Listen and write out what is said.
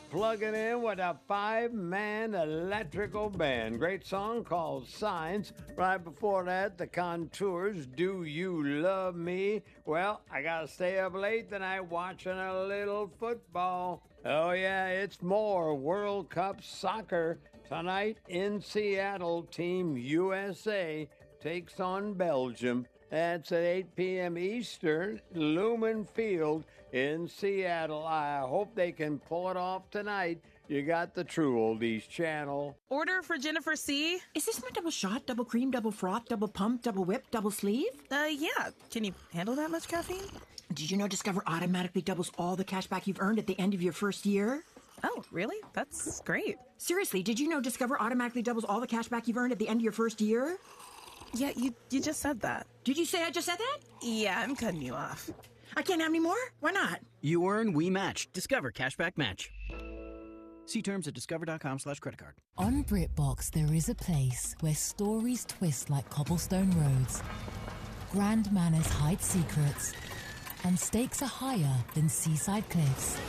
plugging in with a 5-man electrical band. Great song called Signs. Right before that, the Contours, Do You Love Me? Well, I gotta stay up late tonight watching a little football. Oh yeah, it's more World Cup soccer. Tonight in Seattle, Team USA takes on Belgium. That's at 8 p.m. Eastern, Lumen Field in Seattle. I hope they can pull it off tonight. You got the True Oldies channel. Order for Jennifer C. Is this my double shot, double cream, double froth, double pump, double whip, double sleeve? Yeah. Can you handle that much caffeine? Did you know Discover automatically doubles all the cash back you've earned at the end of your first year? Oh, really? That's great. Seriously, did you know Discover automatically doubles all the cash back you've earned at the end of your first year? Yeah, you just said that. Did you say I just said that? Yeah, I'm cutting you off. I can't have any more? Why not? You earn, we match. Discover Cashback Match. See terms at discover.com/creditcard. On BritBox, there is a place where stories twist like cobblestone roads, grand manners hide secrets, and stakes are higher than seaside cliffs.